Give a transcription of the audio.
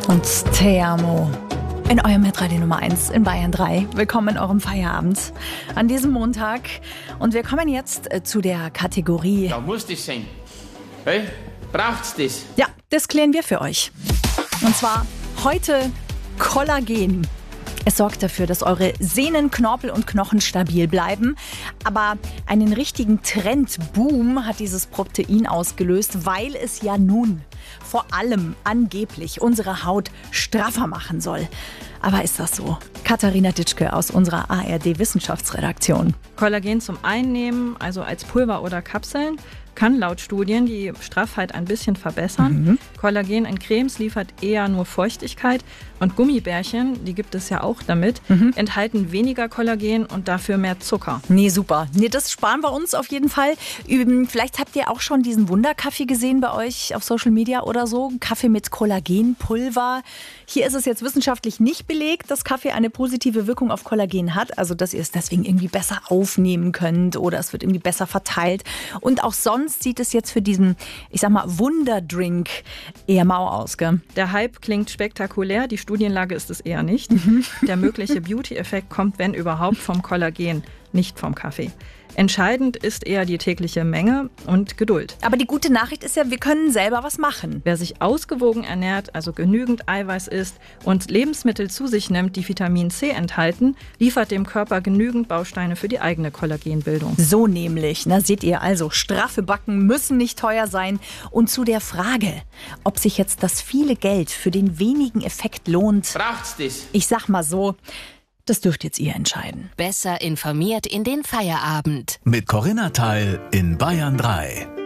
Und Te Amo in eurem Hitradio Nummer 1 in Bayern 3. Willkommen in eurem Feierabend an diesem Montag. Und wir kommen jetzt zu der Kategorie... Da muss das sein. Hey, braucht's das? Ja, das klären wir für euch. Und zwar heute Kollagen. Es sorgt dafür, dass eure Sehnen, Knorpel und Knochen stabil bleiben. Aber einen richtigen Trendboom hat dieses Protein ausgelöst, weil es ja nun vor allem angeblich unsere Haut straffer machen soll. Aber ist das so? Katharina Ditschke aus unserer ARD-Wissenschaftsredaktion. Kollagen zum Einnehmen, also als Pulver oder Kapseln, kann laut Studien die Straffheit ein bisschen verbessern. Kollagen in Cremes liefert eher nur Feuchtigkeit und Gummibärchen, die gibt es ja auch damit, enthalten weniger Kollagen und dafür mehr Zucker. Nee, super. Nee, das sparen wir uns auf jeden Fall. Vielleicht habt ihr auch schon diesen Wunderkaffee gesehen bei euch auf Social Media oder so. Kaffee mit Kollagenpulver. Hier ist es jetzt wissenschaftlich nicht belegt, dass Kaffee eine positive Wirkung auf Kollagen hat. Also, dass ihr es deswegen irgendwie besser aufnehmen könnt oder es wird irgendwie besser verteilt. Und auch sonst sieht es jetzt für diesen, ich sag mal, Wunderdrink eher mau aus, gell? Der Hype klingt spektakulär, die Studienlage ist es eher nicht. Der mögliche Beauty-Effekt kommt, wenn überhaupt, vom Kollagen, nicht vom Kaffee. Entscheidend ist eher die tägliche Menge und Geduld. Aber die gute Nachricht ist ja, wir können selber was machen. Wer sich ausgewogen ernährt, also genügend Eiweiß isst und Lebensmittel zu sich nimmt, die Vitamin C enthalten, liefert dem Körper genügend Bausteine für die eigene Kollagenbildung. So nämlich. Na, seht ihr also, straffe Backen müssen nicht teuer sein. Und zu der Frage, ob sich jetzt das viele Geld für den wenigen Effekt lohnt. Braucht's das? Ich sag mal so, das dürft jetzt ihr entscheiden. Besser informiert in den Feierabend. Mit Corinna Teil in Bayern 3.